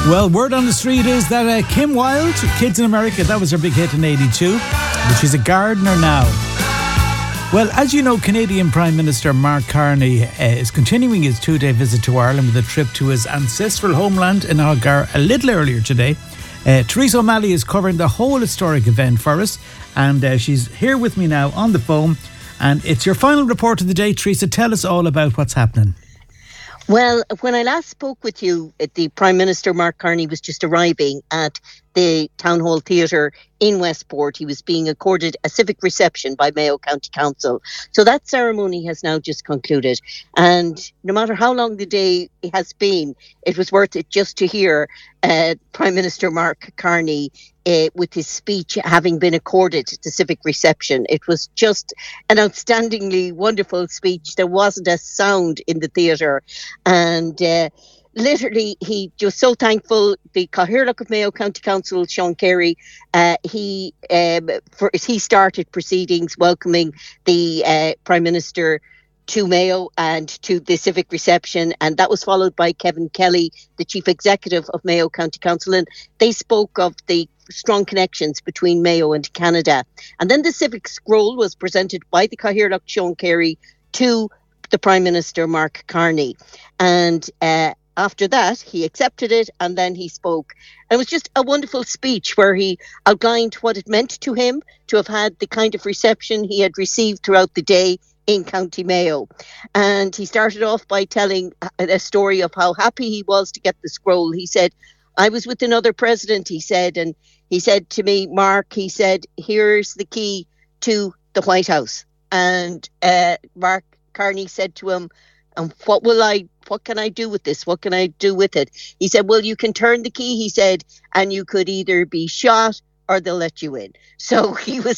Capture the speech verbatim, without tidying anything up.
Well, word on the street is that uh, Kim Wilde, Kids in America, that was her big hit in eighty-two, but she's a gardener now. Well, as you know, Canadian Prime Minister Mark Carney uh, is continuing his two-day visit to Ireland with a trip to his ancestral homeland in Algar a little earlier today. Uh, Teresa O'Malley is covering the whole historic event for us, and uh, she's here with me now on the phone. And it's your final report of the day, Teresa. Tell us all about what's happening. Well, when I last spoke with you, the Prime Minister, Mark Carney, was just arriving at the Town Hall Theatre in Westport. He was being accorded a civic reception by Mayo County Council. So that ceremony has now just concluded. And no matter how long the day has been, it was worth it just to hear uh, Prime Minister Mark Carney uh, with his speech having been accorded the civic reception. It was just an outstandingly wonderful speech. There wasn't a sound in the theatre. And uh, literally, he was so thankful. The Cathaoirleach of Mayo County Council, Sean Carey, uh, he um, for, he started proceedings welcoming the uh, Prime Minister to Mayo and to the civic reception, and that was followed by Kevin Kelly, the Chief Executive of Mayo County Council, and they spoke of the strong connections between Mayo and Canada. And then the civic scroll was presented by the Cathaoirleach, Sean Carey, to the Prime Minister, Mark Carney. And uh, after that, he accepted it and then he spoke. And it was just a wonderful speech where he outlined what it meant to him to have had the kind of reception he had received throughout the day in County Mayo. And he started off by telling a story of how happy he was to get the scroll. He said, I was with another president, he said, and he said to me, Mark, he said, here's the key to the White House. And uh, Mark Carney said to him, and what will I, what can I do with this? What can I do with it? He said, well, you can turn the key, he said, and you could either be shot or they'll let you in. So he was